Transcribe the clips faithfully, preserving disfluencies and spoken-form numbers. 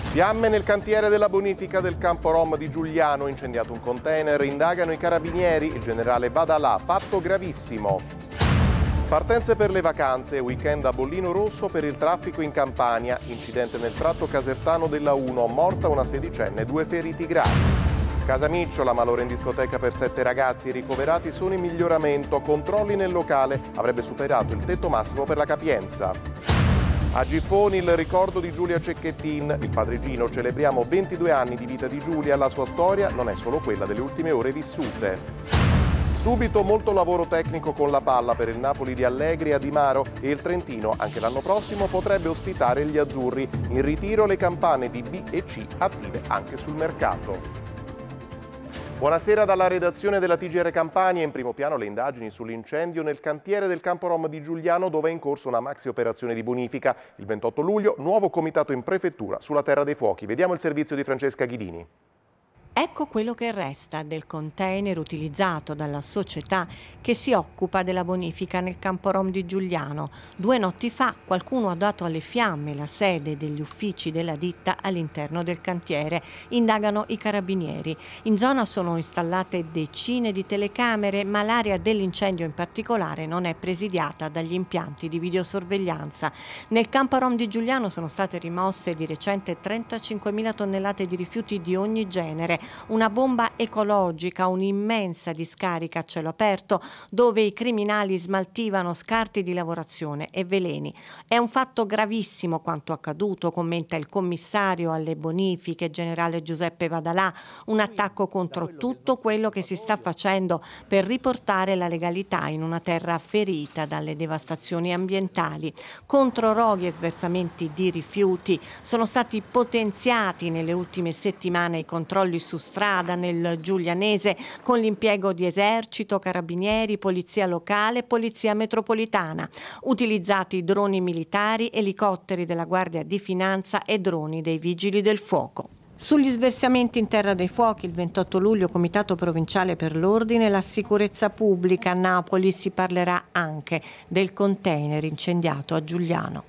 Fiamme nel cantiere della bonifica del campo Rom di Giugliano, incendiato un container, indagano i carabinieri, il generale Badalà, fatto gravissimo. Partenze per le vacanze, weekend a Bollino Rosso per il traffico in Campania, incidente nel tratto casertano della uno, morta una sedicenne, due feriti gravi. Casamicciola, malore in discoteca per sette ragazzi, ricoverati sono in miglioramento, controlli nel locale, avrebbe superato il tetto massimo per la capienza. A Giffoni il ricordo di Giulia Cecchettin, il padre Gino, celebriamo ventidue anni di vita di Giulia, la sua storia non è solo quella delle ultime ore vissute. Subito molto lavoro tecnico con la palla per il Napoli di Allegri a Di Maro e il Trentino anche l'anno prossimo potrebbe ospitare gli azzurri. In ritiro le campane di B e C attive anche sul mercato. Buonasera dalla redazione della T G R Campania. In primo piano le indagini sull'incendio nel cantiere del campo Rom di Giugliano, dove è in corso una maxi operazione di bonifica. Il ventotto luglio, nuovo comitato in prefettura sulla Terra dei Fuochi. Vediamo il servizio di Francesca Ghidini. Ecco quello che resta del container utilizzato dalla società che si occupa della bonifica nel campo Rom di Giugliano. Due notti fa qualcuno ha dato alle fiamme la sede degli uffici della ditta all'interno del cantiere. Indagano i carabinieri. In zona sono installate decine di telecamere, ma l'area dell'incendio in particolare non è presidiata dagli impianti di videosorveglianza. Nel campo Rom di Giugliano sono state rimosse di recente trentacinquemila tonnellate di rifiuti di ogni genere. Una bomba ecologica, un'immensa discarica a cielo aperto dove i criminali smaltivano scarti di lavorazione e veleni. È un fatto gravissimo quanto accaduto, commenta il commissario alle bonifiche generale Giuseppe Badalà, un attacco contro tutto quello che si sta facendo per riportare la legalità in una terra ferita dalle devastazioni ambientali. Contro roghi e sversamenti di rifiuti sono stati potenziati nelle ultime settimane i controlli su strada nel Giulianese con l'impiego di esercito, carabinieri, polizia locale e polizia metropolitana. Utilizzati droni militari, elicotteri della Guardia di Finanza e droni dei Vigili del Fuoco. Sugli sversamenti in Terra dei Fuochi, il ventotto luglio, Comitato Provinciale per l'Ordine e la Sicurezza Pubblica a Napoli, si parlerà anche del container incendiato a Giugliano.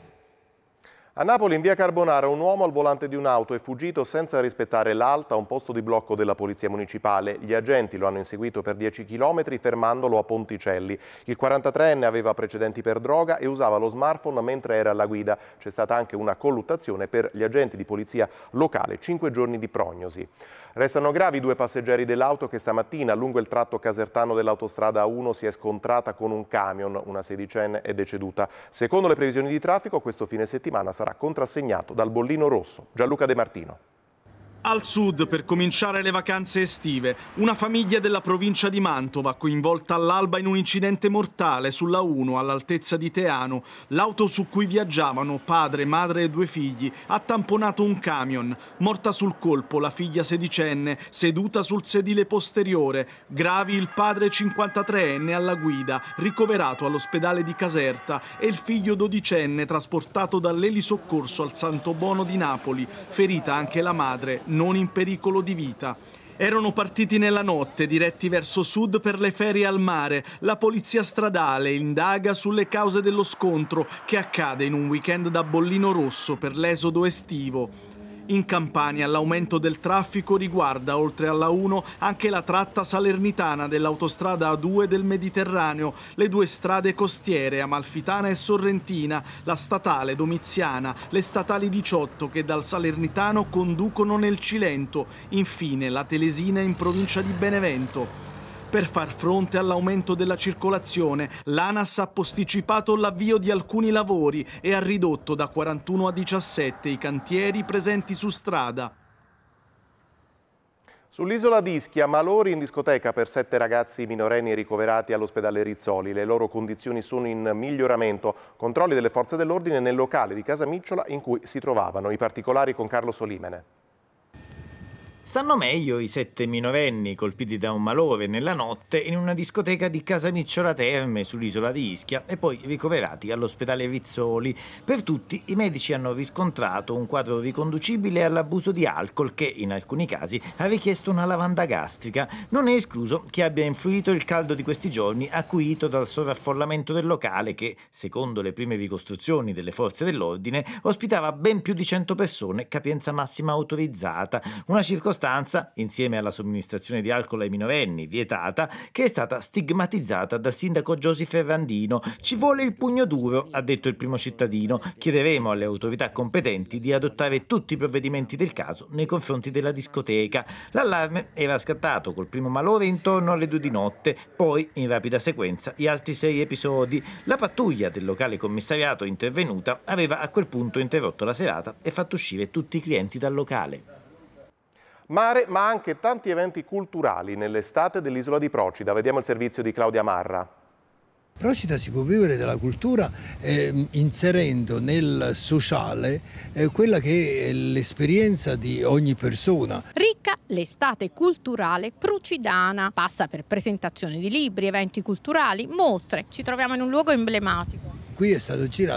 A Napoli, in via Carbonara, un uomo al volante di un'auto è fuggito senza rispettare l'alta a un posto di blocco della Polizia Municipale. Gli agenti lo hanno inseguito per dieci chilometri fermandolo a Ponticelli. Il quarantatreenne aveva precedenti per droga e usava lo smartphone mentre era alla guida. C'è stata anche una colluttazione per gli agenti di polizia locale, cinque giorni di prognosi. Restano gravi due passeggeri dell'auto che stamattina lungo il tratto casertano dell'autostrada A uno si è scontrata con un camion. Una sedicenne è deceduta. Secondo le previsioni di traffico, questo fine settimana sarà contrassegnato dal Bollino Rosso. Gianluca De Martino. Al sud, per cominciare le vacanze estive, una famiglia della provincia di Mantova coinvolta all'alba in un incidente mortale sulla uno all'altezza di Teano. L'auto su cui viaggiavano padre, madre e due figli ha tamponato un camion. Morta sul colpo la figlia sedicenne seduta sul sedile posteriore. Gravi il padre cinquantatreenne alla guida, ricoverato all'ospedale di Caserta, e il figlio dodicenne trasportato dall'elisoccorso al Santo Bono di Napoli. Ferita anche la madre, non in pericolo di vita. Erano partiti nella notte, diretti verso sud per le ferie al mare. La polizia stradale indaga sulle cause dello scontro che accade in un weekend da Bollino Rosso per l'esodo estivo. In Campania l'aumento del traffico riguarda, oltre alla uno, anche la tratta salernitana dell'autostrada A due del Mediterraneo, le due strade costiere Amalfitana e Sorrentina, la statale Domiziana, le statali diciotto che dal Salernitano conducono nel Cilento, infine la Telesina in provincia di Benevento. Per far fronte all'aumento della circolazione, l'ANAS ha posticipato l'avvio di alcuni lavori e ha ridotto da quarantuno a diciassette i cantieri presenti su strada. Sull'isola di Ischia, malori in discoteca per sette ragazzi minorenni ricoverati all'ospedale Rizzoli. Le loro condizioni sono in miglioramento. Controlli delle forze dell'ordine nel locale di Casamicciola in cui si trovavano. I particolari con Carlo Solimene. Stanno meglio i sette minorenni colpiti da un malore nella notte in una discoteca di Casamicciola Terme sull'isola di Ischia e poi ricoverati all'ospedale Rizzoli. Per tutti i medici hanno riscontrato un quadro riconducibile all'abuso di alcol che in alcuni casi ha richiesto una lavanda gastrica. Non è escluso che abbia influito il caldo di questi giorni acuito dal sovraffollamento del locale che, secondo le prime ricostruzioni delle forze dell'ordine, ospitava ben più di cento persone, capienza massima autorizzata. Una circostanza, insieme alla somministrazione di alcol ai minorenni, vietata, che è stata stigmatizzata dal sindaco Giosi Ferrandino. Ci vuole il pugno duro, ha detto il primo cittadino. Chiederemo alle autorità competenti di adottare tutti i provvedimenti del caso nei confronti della discoteca. L'allarme era scattato col primo malore intorno alle due di notte, poi in rapida sequenza gli altri sei episodi. La pattuglia del locale commissariato intervenuta aveva a quel punto interrotto la serata e fatto uscire tutti i clienti dal locale. Mare, ma anche tanti eventi culturali nell'estate dell'isola di Procida. Vediamo il servizio di Claudia Marra. Procida si può vivere della cultura eh, inserendo nel sociale eh, quella che è l'esperienza di ogni persona. Ricca l'estate culturale procidana, passa per presentazioni di libri, eventi culturali, mostre. Ci troviamo in un luogo emblematico. Qui è stato girato